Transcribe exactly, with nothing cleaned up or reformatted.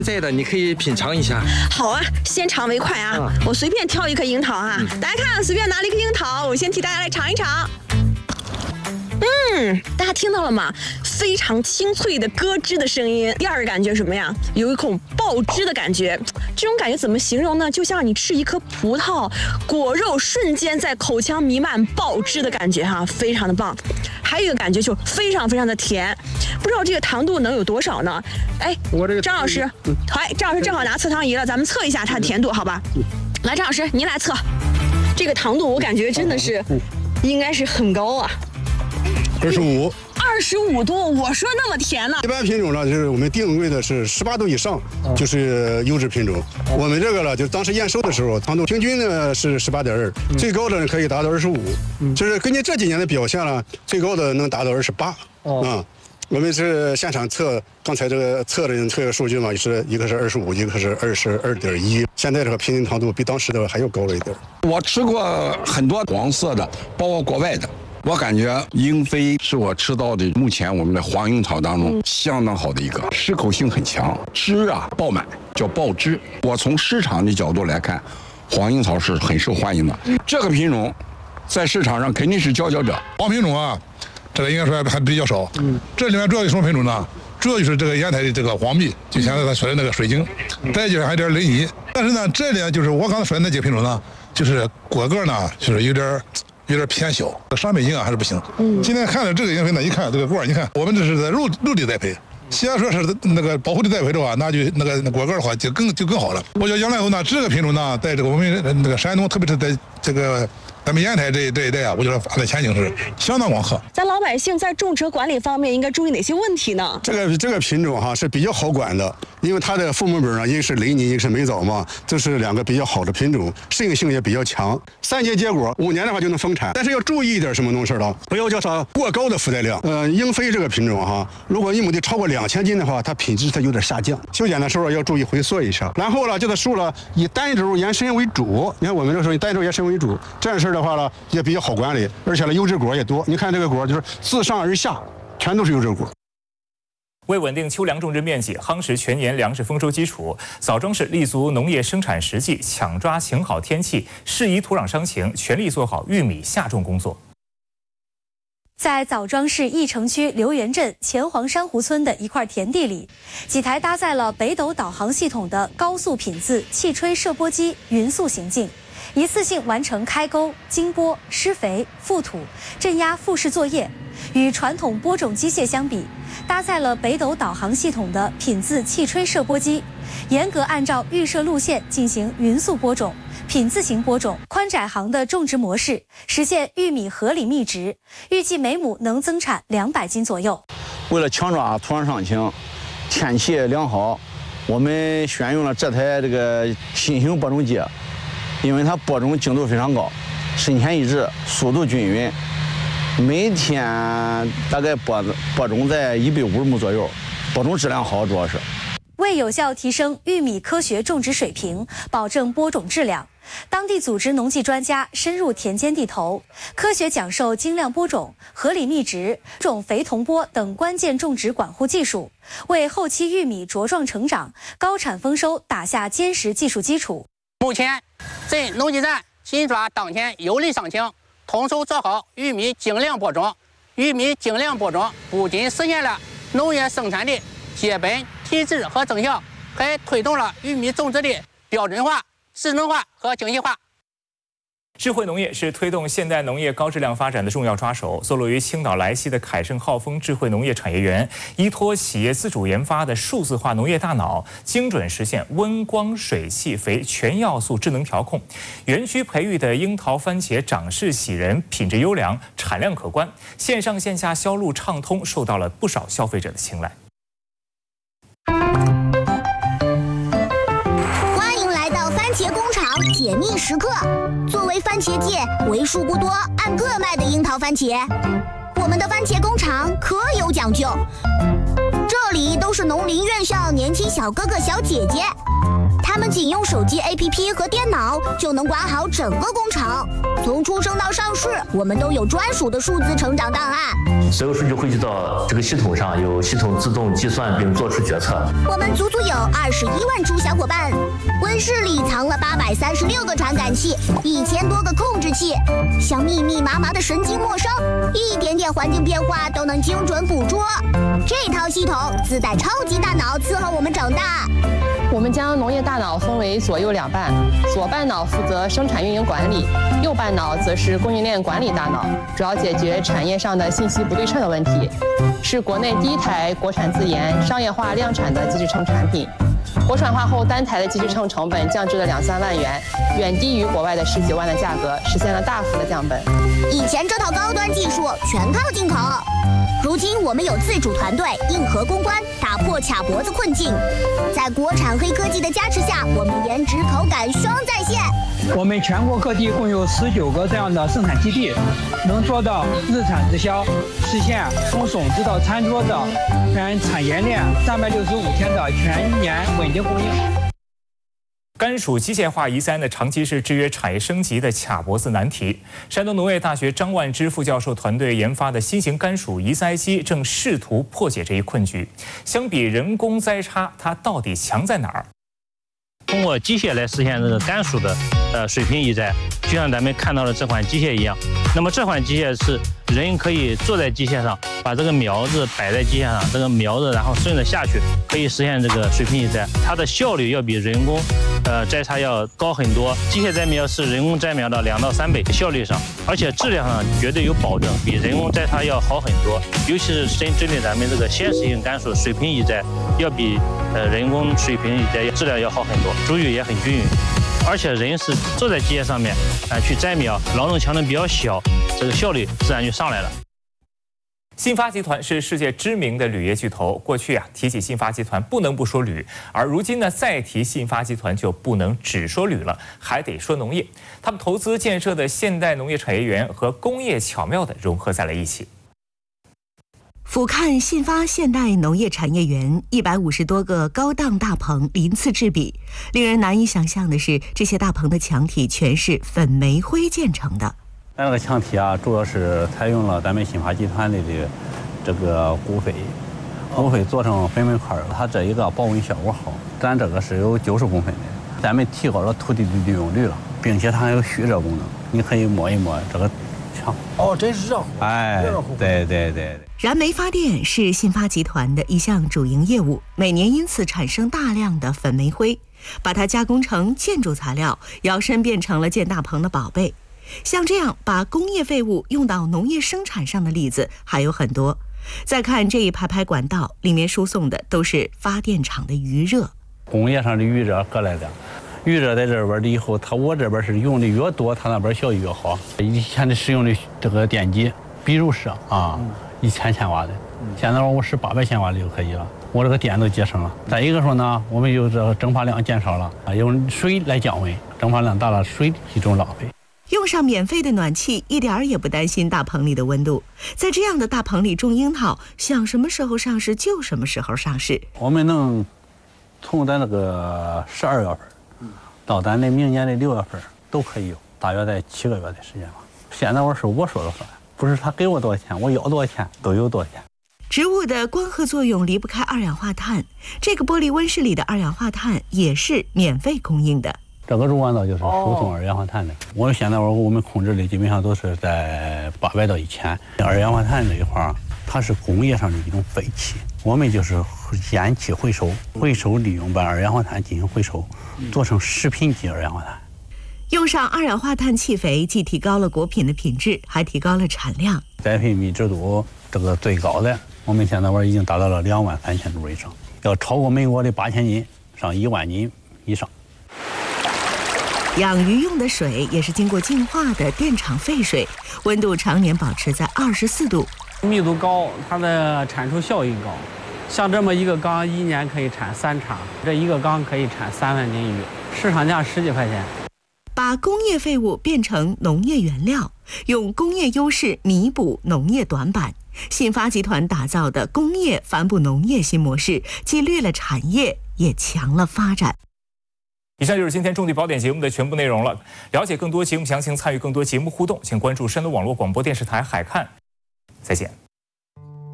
在的你可以品尝一下。 好啊，先尝为快啊！嗯、我随便挑一颗樱桃啊，嗯、大家看，随便拿了一颗樱桃，我先替大家来尝一尝。嗯，大家听到了吗？非常清脆的咯吱的声音。第二个感觉什么呀？有一口爆汁的感觉。这种感觉怎么形容呢？就像你吃一颗葡萄，果肉瞬间在口腔弥漫爆汁的感觉哈，非常的棒。还有一个感觉就非常非常的甜，不知道这个糖度能有多少呢？哎，我这个张老师，哎，张老师正好拿测糖仪了，咱们测一下它的甜度，好吧？来，张老师您来测，这个糖度我感觉真的是应该是很高啊。 二十五， 二十五度，我说那么甜呢？ 一般品种呢，就是我们定位的是十八度以上，就是优质品种。我们这个呢，就是当时验收的时候，糖度平均呢是十八点二，最高的呢可以达到二十五。就是根据这几年的表现呢，最高的能达到二十八。啊，我们是现场测，刚才这个测的测个数据嘛，是一个是二十五，一个是二十二点一。现在这个平均糖度比当时的还要高了一点。 我吃过很多黄色的，包括国外的。我感觉英菲是我吃到的目前我们的黄樱桃当中相当好的一个，适口性很强，汁啊爆满，叫爆汁。我从市场的角度来看，黄樱桃是很受欢迎的。这个品种在市场上肯定是佼佼者。 黄品种啊，这个应该说还比较少。嗯，这里面主要有什么品种呢？主要就是这个烟台的这个黄蜜，就现在他说的那个水晶，再就是还有点雷尼。但是呢，这里呢就是我刚才说的那几个品种呢，就是果个呢就是有点。有点偏小，上北京啊还是不行。嗯，今天看了这个樱菲呢，一看这个果，你看我们这是在肉肉地栽培，既然说是那个保护地栽培的话，那就那个那果个的话就更就更好了。我觉得将来以后呢，这个品种呢，在这个我们那个山东，特别是在这个咱们烟台这这一带啊，我觉得发展前景是相当广阔。 咱老百姓在种植管理方面应该注意哪些问题呢？ 这个这个品种哈是比较好管的，因为它的父母本呢，一个是雷尼，一个是美枣嘛，这是两个比较好的品种，适应性也比较强。三节结果，五年的话就能丰产。但是要注意一点什么东西了，不要叫它过高的覆盖量。呃，英菲这个品种哈，如果一亩地超过两千斤的话，它品质它有点下降。修剪的时候要注意回缩一下。然后呢，这个树了以单株延伸为主，你看我们这时候以单株延伸为主，这样式的话呢也比较好管理，而且呢优质果也多。你看这个果就是自上而下全都是优质果。 为稳定秋粮种植面积，夯实全年粮食丰收基础，枣庄市立足农业生产实际，抢抓晴好天气、适宜土壤伤情，全力做好玉米下种工作。 在枣庄市义城区刘源镇前黄珊瑚村的一块田地里，几台搭载了北斗导航系统的高速品字气吹射播机匀速行进，一次性完成开沟、经播、施肥、覆土、镇压复式作业。与传统播种机械相比，搭载了北斗导航系统的品字气吹射播机，严格按照预设路线进行匀速播种、品字型播种、宽窄行的种植模式，实现玉米合理密植，预计每亩能增产两百斤左右。 为了强抓土壤伤情，天气良好，我们选用了这台这个新型播种机，因为它播种精度非常高，深浅一致，速度均匀。每天大概播播种在一百五十亩左右，播种质量好，主要是为有效提升玉米科学种植水平，保证播种质量，当地组织农技专家深入田间地头，科学讲授精量播种、合理密植、种肥同播等关键种植管护技术，为后期玉米茁壮成长、高产丰收打下坚实技术基础。 目前，镇农技站紧抓当前有利伤情，统筹做好玉米精量播种。玉米精量播种不仅实现了农业生产的接本提质和增效，还推动了玉米种植的标准化、智能化和精细化。 智慧农业是推动现代农业高质量发展的重要抓手。坐落于青岛莱西的凯盛浩丰智慧农业产业园，依托企业自主研发的数字化农业大脑，精准实现温光水气肥全要素智能调控。园区培育的樱桃、番茄长势喜人，品质优良，产量可观，线上线下销路畅通，受到了不少消费者的青睐。 欢迎来到番茄工厂解密时刻。作为番茄界为数不多按个卖的樱桃番茄，我们的番茄工厂可有讲究。这里都是农林院校年轻小哥哥小姐姐，他他们仅用手机 A P P 和电脑就能管好整个工厂，从出生到上市，我们都有专属的数字成长档案。 所有数据汇集到这个系统上，由系统自动计算并做出决策。 我们足足有二十一万株小伙伴，温室里藏了八百三十六个传感器，一千多个控制器，像密密麻麻的神经陌生，一点点环境变化都能精准捕捉。这套系统自带超级大脑伺候我们长大。 我们将农业大脑分为左右两半，左半脑负责生产运营管理，右半脑则是供应链管理大脑，主要解决产业上的信息不对称的问题，是国内第一台国产自研、商业化量产的机制秤产品。国产化后，单台的机制秤成本降至了两三万元，远低于国外的十几万的价格，实现了大幅的降本。 以前这套高端技术全靠进口，如今我们有自主团队硬核攻关，打破卡脖子困境。在国产黑科技的加持下，我们颜值口感双在线。 我们全国各地共有十九个这样的生产基地，能做到日产直销，实现从种子到餐桌的全产业链三百六十五天的全年稳定供应。 甘薯机械化移栽呢，长期是制约产业升级的卡脖子难题。山东农业大学张万之副教授团队研发的新型甘薯移栽机正试图破解这一困局。相比人工栽插，它到底强在哪儿？ 通过机械来实现这个甘薯的呃水平移栽，就像咱们看到的这款机械一样。那么这款机械是人可以坐在机械上，把这个苗子摆在机械上，这个苗子然后顺着下去，可以实现这个水平移栽。它的效率要比人工呃摘插要高很多。机械栽苗是人工摘苗的两到三倍效率上，而且质量上绝对有保证，比人工摘插要好很多。尤其是针针对咱们这个鲜食性甘薯，水平移栽要比呃人工水平移栽质量要好很多，株育也很均匀。而且人是坐在机械上面啊、呃、去摘苗，劳动强度比较小，这个效率自然就上来了。 信发集团是世界知名的铝业巨头，过去啊提起信发集团不能不说铝，而如今呢再提信发集团就不能只说铝了，还得说农业。他们投资建设的现代农业产业园和工业巧妙地融合在了一起。 俯瞰信发现代农业产业园，一百五十多个高档大棚鳞次栉比。令人难以想象的是，这些大棚的墙体全是粉煤灰建成的。 那个墙体啊，主要是采用了咱们信发集团里的这个骨灰，骨灰做成粉煤块，它这一个保温效果好。咱这个是有九十公分的，咱们提高了土地的利用率了，并且它还有蓄热功能，你可以摸一摸这个墙。 哦，真是热乎！ 哎，对对对。 燃煤发电是信发集团的一项主营业务，每年因此产生大量的粉煤灰，把它加工成建筑材料，摇身变成了建大棚的宝贝。像这样把工业废物用到农业生产上的例子还有很多。再看这一排排管道，里面输送的都是发电厂的余热。 工业上的余热过来的，余热在这边的以后，它我这边是用的越多，它那边效益越好。以前的使用的这个电机，比如是啊。嗯一千千瓦的，现在我是八百千瓦的就可以了，我这个电都节省了。再一个说呢，我们有这个蒸发量减少了，啊，用水来降温，蒸发量大了，水一种浪费。 用上免费的暖气，一点儿也不担心大棚里的温度。在这样的大棚里种樱桃，想什么时候上市就什么时候上市。 我们能从咱那个十二月份到咱的明年的六月份都可以有，大约在七个月的时间吧。现在我是我说了算。不是他给我多少钱，我要多少钱都有多少钱。 植物的光合作用离不开二氧化碳，这个玻璃温室里的二氧化碳也是免费供应的。 这个入弯道就是输送二氧化碳的。我们现在我们控制的基本上都是在八百到一千。二氧化碳这一块，它是工业上的一种废气，我们就是烟气回收，回收利用把二氧化碳进行回收，做成食品级二氧化碳。 用上二氧化碳气肥，既提高了果品的品质，还提高了产量。 栽培密度度这个最高的，我们现在我已经达到了两万三千株以上，要超过美国的八千斤，上一万斤以上。 养鱼用的水也是经过净化的电厂废水，温度常年保持在二十四度， 密度高，它的产出效益高。像这么一个缸，一年可以产三场，这一个缸可以产三万斤鱼，市场价十几块钱。 把工业废物变成农业原料，用工业优势弥补农业短板。信发集团打造的工业反哺农业新模式，既绿了产业，也强了发展。 以上就是今天种地宝典节目的全部内容了。了解更多节目详情，参与更多节目互动，请关注山东网络广播电视台海看。再见。